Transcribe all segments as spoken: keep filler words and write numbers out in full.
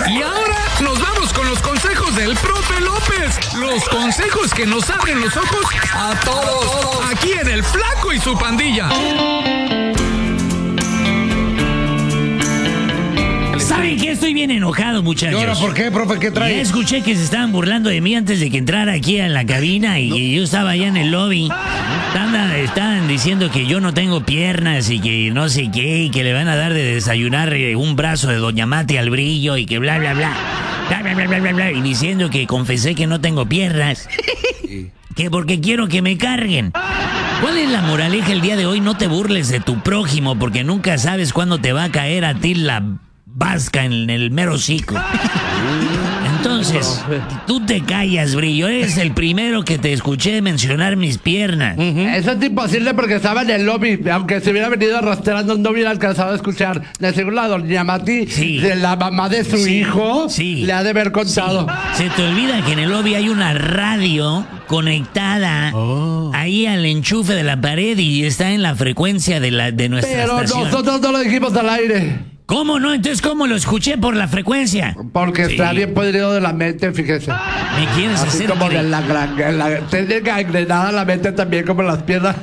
Y ahora nos vamos con los consejos del profe López. Los consejos que nos abren los ojos a todos. Aquí en El Flaco y su pandilla. ¿Saben qué? Estoy bien enojado, muchachos. ¿Y ahora por qué, profe? ¿Qué trae? Ya escuché que se estaban burlando de mí antes de que entrara aquí a la cabina y, no. y yo estaba allá en el lobby. Estaban, estaban diciendo que yo no tengo piernas y que no sé qué, y que le van a dar de desayunar un brazo de Doña Mate al Brillo y que bla, bla, bla. Bla, bla, bla, bla, bla, bla. Y diciendo que confesé que no tengo piernas. Sí. Que porque quiero que me carguen. ¿Cuál es la moraleja el día de hoy? No te burles de tu prójimo porque nunca sabes cuándo te va a caer a ti la vasca en el mero hocico. Entonces, tú te callas, Brillo. Eres el primero que te escuché mencionar mis piernas. Uh-huh. Eso es imposible porque estaba en el lobby. Aunque se hubiera venido arrastrando, no hubiera alcanzado a escuchar. De seguro la doña Mati, sí. de la mamá de su sí. hijo, sí. le ha de haber contado. Sí. Se te olvida que en el lobby hay una radio conectada oh. ahí al enchufe de la pared y está en la frecuencia de, la, de nuestra Pero estación. Nosotros no lo dijimos al aire. ¿Cómo no? Entonces, ¿cómo lo escuché por la frecuencia? Porque sí. está bien podrido de la mente, fíjese. ¿Me quieres Así hacer como cre... de la gran... La, tiene gangrenada la mente también, como las piernas.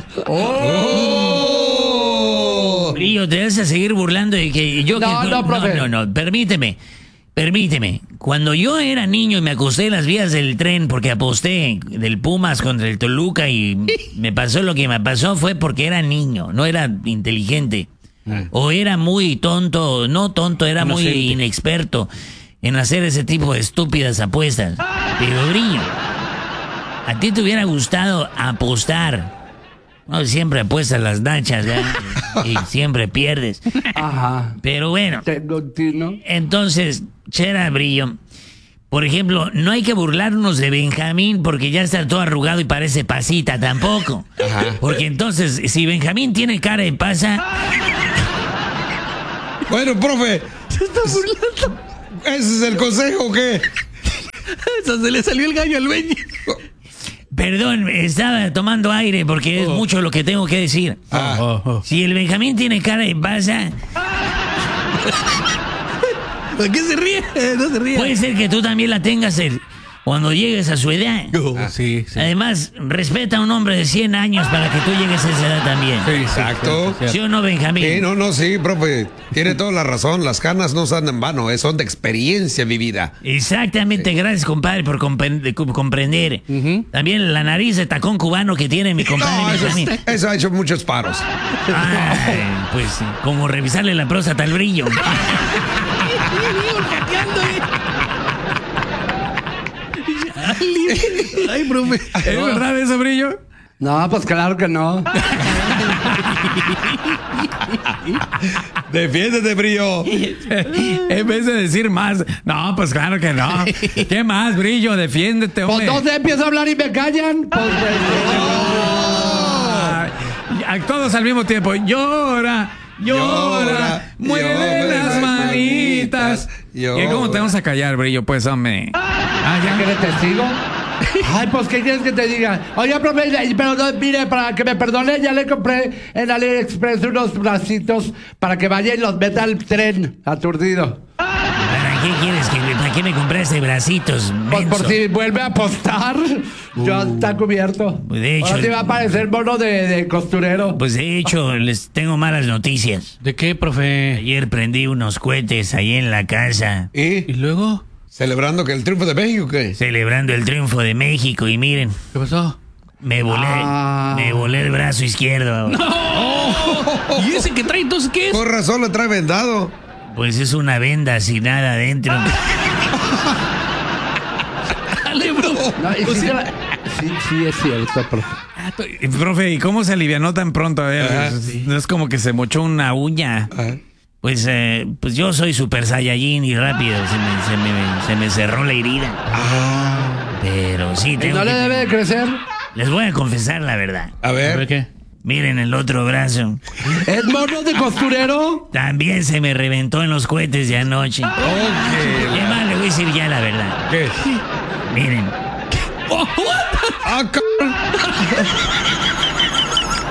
¡Oh! Brillo, te vas a seguir burlando de que yo... No, que... no, profe. No, no, no, permíteme. Permíteme. Cuando yo era niño y me acosté en las vías del tren porque aposté del Pumas contra el Toluca y me pasó lo que me pasó fue porque era niño, no era inteligente. O era muy tonto, no tonto, era muy inexperto en hacer ese tipo de estúpidas apuestas. Pero Brillo, a ti te hubiera gustado apostar. No, siempre apuestas las nachas, ¿eh? Y siempre pierdes. Ajá. Pero bueno. Tengo un tino. Entonces, Chera, Brillo, por ejemplo, no hay que burlarnos de Benjamín porque ya está todo arrugado y parece pasita tampoco. Ajá. Porque entonces, si Benjamín tiene cara de pasa... Bueno, profe. Se está burlando. ¿Ese es el consejo o qué? Eso se le salió el gallo al Benji. Perdón, estaba tomando aire porque oh. es mucho lo que tengo que decir. Ah. Oh, oh. Si el Benjamín tiene cara de pasa... ¿Por qué se ríe? No se ríe. Puede ser que tú también la tengas el, cuando llegues a su edad. Oh, sí, sí. Además, respeta a un hombre de cien años para que tú llegues a esa edad también. Sí, exacto. ¿Sí o no, Benjamín? Sí, no, no, sí, profe. Tiene toda la razón. Las canas no son en vano, eh, son de experiencia vivida. Exactamente. Sí. Gracias, compadre, por comprender. comprender. Uh-huh. También la nariz de tacón cubano que tiene mi compadre no, Benjamín. Eso, eso ha hecho muchos paros. Ay, pues, como revisarle la próstata al Brillo. Ay, profe. ¿Es no. verdad eso, Brillo? No, pues claro que no. Defiéndete, Brillo. En vez de decir más, no, pues claro que no. ¿Qué más, Brillo? Defiéndete, hombre. Pues no se empieza a hablar y me callan. Pues, oh. A todos al mismo tiempo. Llora. Llora, mueve las manitas. ¿Y cómo te vamos a callar, Brillo? Pues, hombre. Ah, ¿ya que te testigo? Ay, pues, ¿qué quieres que te diga? Oye, profe, pero no, mire, para que me perdone, ya le compré en AliExpress unos bracitos para que vaya y los meta al tren aturdido. ¿Para qué quieres que me, para qué me compraste bracitos, menso? Pues por si vuelve a apostar, uh, ya está cubierto. Pues de hecho, ahora te va a aparecer mono de, de costurero. Pues de hecho, les tengo malas noticias. ¿De qué, profe? Ayer prendí unos cohetes ahí en la casa. ¿Y? ¿Y luego? ¿Celebrando que el triunfo de México qué? Celebrando el triunfo de México y miren. ¿Qué pasó? Me volé, ah. me volé el brazo izquierdo. ¡No! Oh. ¿Y ese que trae entonces qué es? Por razón lo trae vendado. Pues es una venda sin nada adentro. Dale, bro. No, sí, sí, sí, sí, es cierto, profe. Ah, profe, ¿y cómo se alivianó tan pronto? A ver, Ajá, sí. No es como que se mochó una uña. Ajá. Pues, eh, pues yo soy super saiyajin y rápido se me, se me, se me cerró la herida. Ah. Pero sí, tengo ¿No le que... debe de crecer? Les voy a confesar la verdad. A ver. ¿A ver qué? Miren el otro brazo. ¿Es mono de costurero? También se me reventó en los cohetes de anoche. Okay. ¿Qué más le voy a decir ya la verdad? ¿Qué? Miren. Oh, ah, cabrón.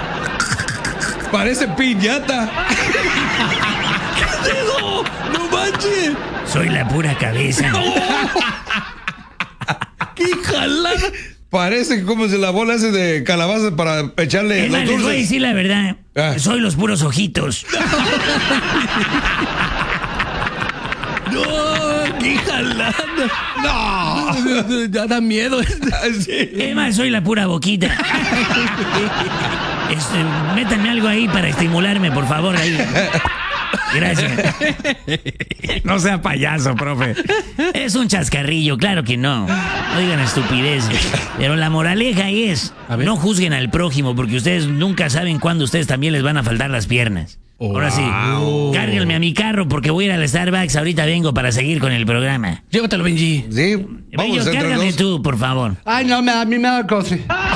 Parece piñata. ¿Qué es eso? No manches. Soy la pura cabeza. ¡Qué jalada! Parece como si la bola hace de calabaza para echarle Es los más, les voy a dulces. decir la verdad. Ah. Soy los puros ojitos. ¡No! ¡Qué jalada! ¡No! Ya da miedo. Es más, soy la pura boquita. Este, métanme algo ahí para estimularme, por favor, ahí. Gracias. No sea payaso, profe. Es un chascarrillo, claro que no. No digan estupideces. Pero la moraleja ahí es, A ver. no juzguen al prójimo porque ustedes nunca saben cuándo ustedes también les van a faltar las piernas. Ahora sí, cárguenme a mi carro porque voy a ir al Starbucks. Ahorita vengo para seguir con el programa. Llévatelo, Benji. Sí, Bello, vamos entre cárgame dos. tú, por favor. Ay, no, me, a mí me da cosa.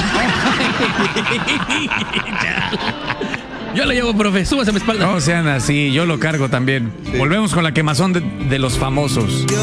Yo le llevo, profe. Súbase a mi espalda. No sean así, yo lo cargo también. Volvemos con la quemazón de, de los famosos.